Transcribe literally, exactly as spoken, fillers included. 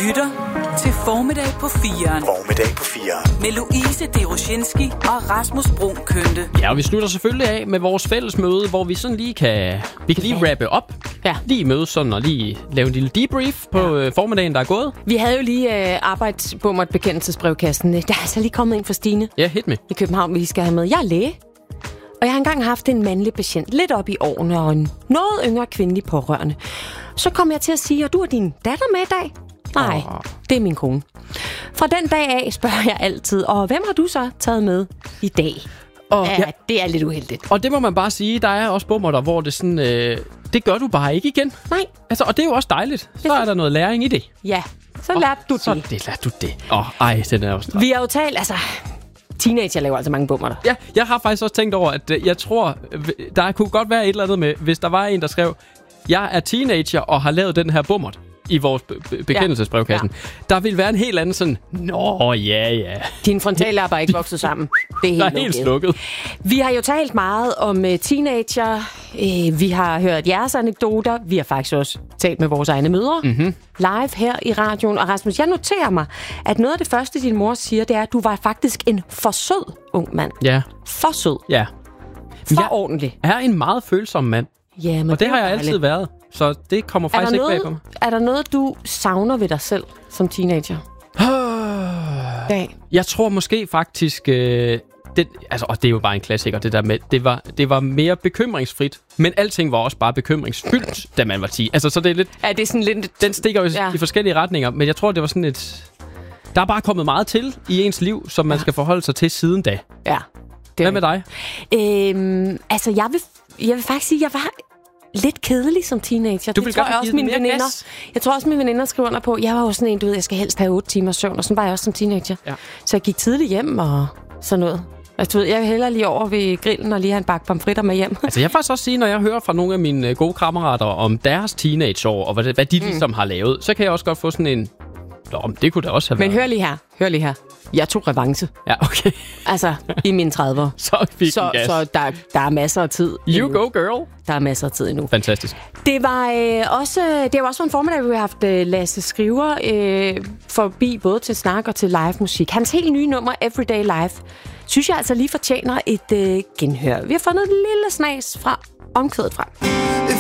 lytter til Formiddag på firen. Formiddag på firen. Med Louise Deroshinski og Rasmus Bruun Kønte. Ja, og vi slutter selvfølgelig af med vores fælles møde, hvor vi sådan lige kan, vi kan lige rappe op. Ja. Lige mødes sådan og lige lave en lille debrief på ja. formiddagen, der er gået. Vi havde jo lige øh, arbejdsbummert bekendelsesbrevkassen. Der er altså lige kommet en for Stine. Ja, hit med. I København, vi skal have med. Jeg er læge. Og jeg har engang haft en mandlig patient lidt op i årene og en noget yngre kvindelig pårørende. Så kom jeg til at sige, at du har din datter med i dag? Nej, oh. det er min kone. Fra den dag af spørger jeg altid, og hvem har du så taget med i dag? Og, ja, ja, det er lidt uheldigt. Og det må man bare sige, der er også bummer der, hvor det sådan, øh, det gør du bare ikke igen. Nej. Altså, og det er jo også dejligt. Så er der noget læring i det. Ja, så oh, lærte du så det. det lærte du det. Åh, oh, ej, den er også. Vi har jo talt, altså... Teenager laver altså mange bummer der. Ja, jeg har faktisk også tænkt over, at øh, jeg tror, der kunne godt være et eller andet med, hvis der var en, der skrev, jeg er teenager og har lavet den her bummert i vores be- be- bekendelsesbrevkassen. Ja. Ja. Der vil være en helt anden sådan, nå ja, ja. Din frontallapp er ikke vokset sammen. Det er helt, der er helt slukket. Vi har jo talt meget om uh, teenager. Uh, vi har hørt jeres anekdoter. Vi har faktisk også talt med vores egne mødre. Mm-hmm. Live her i radioen. Og Rasmus, jeg noterer mig, at noget af det første, din mor siger, det er, at du var faktisk en for sød ung mand. Ja. For sød. Ja. For jeg ordentlig. er en meget følsom mand. Ja, men og det, det har jeg dejligt. altid været. Så det kommer faktisk ikke bag på mig. Er der noget, du savner ved dig selv som teenager? Ja. Jeg tror måske faktisk... Øh, det, altså, og det er jo bare en klassiker, det der med... Det var, det var mere bekymringsfrit, men alting var også bare bekymringsfyldt, da man var ti. Altså, så det er lidt... Ja, det er sådan lidt... Den stikker jo ja. i forskellige retninger, men jeg tror, det var sådan et... Der er bare kommet meget til i ens liv, som man ja. skal forholde sig til siden da. Ja. Hvad med dig? Øhm, altså, jeg vil, jeg vil faktisk sige, at jeg var... lidt kedelig som teenager. Du det vil tror godt jeg også mine veninder. gas. Jeg tror også mine veninder skriver under på. Jeg var jo sådan en, du ved, jeg skal helst have otte timer søvn, og sådan var jeg også som teenager. Ja. Så jeg gik tidligt hjem og sådan noget. Altså, jeg vil hellere lige over ved grillen og lige have en bakke pomfritter med hjem. Altså, jeg vil faktisk også sige, når jeg hører fra nogle af mine gode kammerater om deres teenageår, og hvad, hvad de mm. ligesom har lavet, så kan jeg også godt få sådan en... Nå, det kunne da også have Men været. hør lige her. Hør lige her. Jeg tog revanche. Ja, okay. Altså, i mine tredivere. Så fik Så, så der, der er masser af tid. You endnu. go, girl. Der er masser af tid endnu. Fantastisk. Det var øh, også det var også en formiddag, hvor vi har haft øh, Lasse Skriver øh, forbi både til snak og til live musik. Hans helt nye nummer, Everyday Life, synes jeg altså lige fortjener et øh, genhør. Vi har fundet et lille snas fra omkvædet frem.